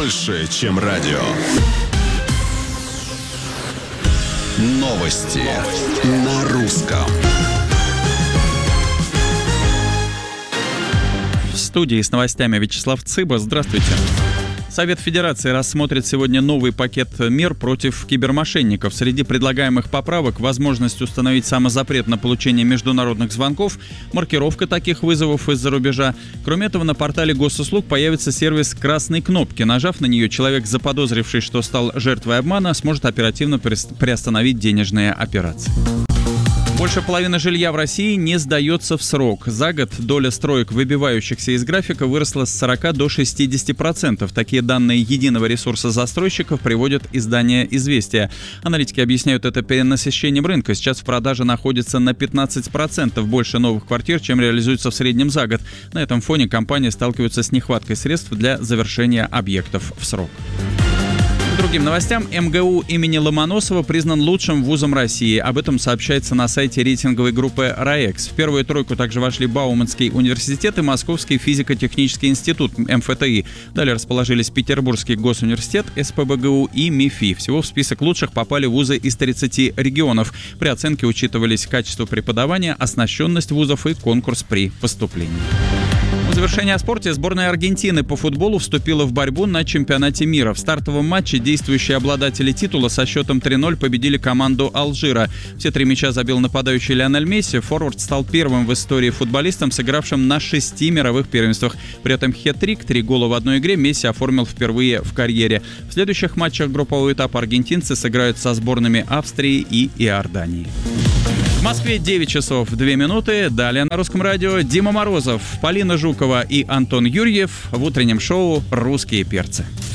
больше, чем радио. Новости на русском. В студии с новостями Вячеслав Цыба. Здравствуйте. Совет Федерации рассмотрит сегодня новый пакет мер против кибермошенников. Среди предлагаемых поправок возможность установить самозапрет на получение международных звонков, маркировка таких вызовов из-за рубежа. Кроме этого, на портале госуслуг появится сервис красной кнопки. Нажав на нее, человек, заподозривший, что стал жертвой обмана, сможет оперативно приостановить денежные операции. Больше половины жилья в России не сдается в срок. За год доля строек, выбивающихся из графика, выросла с 40 до 60%. Такие данные единого ресурса застройщиков приводит издание «Известия». Аналитики объясняют это перенасыщением рынка. Сейчас в продаже находится на 15% больше новых квартир, чем реализуется в среднем за год. На этом фоне компании сталкиваются с нехваткой средств для завершения объектов в срок. К другим новостям. МГУ имени Ломоносова признан лучшим вузом России. Об этом сообщается на сайте рейтинговой группы РАЭКС. В первую тройку также вошли Бауманский университет и Московский физико-технический институт МФТИ. Далее расположились Петербургский госуниверситет, СПбГУ и МИФИ. Всего в список лучших попали вузы из 30 регионов. При оценке учитывались качество преподавания, оснащенность вузов и конкурс при поступлении. В завершение о спорте. Сборная Аргентины по футболу вступила в борьбу на чемпионате мира. В стартовом матче действующие обладатели титула со счетом 3-0 победили команду Алжира. Все 3 мяча забил нападающий Лионель Месси. Форвард стал первым в истории футболистом, сыгравшим на 6 мировых первенствах. При этом хет-трик, 3 гола в одной игре, Месси оформил впервые в карьере. В следующих матчах группового этапа аргентинцы сыграют со сборными Австрии и Иордании. В Москве 9 часов 2 минуты. Далее на Русском радио Дима Морозов, Полина Жукова и Антон Юрьев в утреннем шоу «Русские перцы».